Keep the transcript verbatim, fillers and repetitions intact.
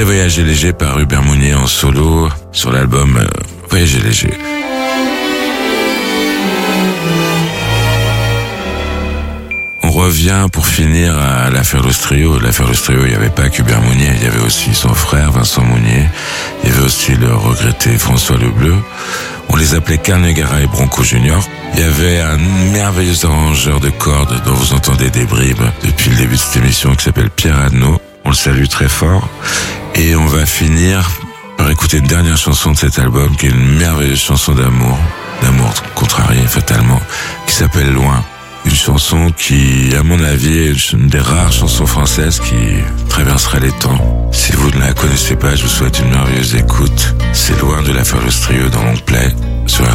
C'était Voyager léger par Hubert Mounier en solo sur l'album euh, Voyager léger. On revient pour finir à l'affaire Lostrio. L'affaire Lostrio, il n'y avait pas qu'Hubert Mounier, il y avait aussi son frère Vincent Mounier, il y avait aussi le regretté François Lebleu. On les appelait Karl Negara et Bronco Junior. Il y avait un merveilleux arrangeur de cordes dont vous entendez des bribes depuis le début de cette émission qui s'appelle Pierre Adnaud. On le salue très fort. Et on va finir par écouter une dernière chanson de cet album qui est une merveilleuse chanson d'amour, d'amour contrarié fatalement, qui s'appelle Loin. Une chanson qui, à mon avis, est une des rares chansons françaises qui traversera les temps. Si vous ne la connaissez pas, je vous souhaite une merveilleuse écoute. C'est Loin de l'affaire Lostrio dans Long Play sur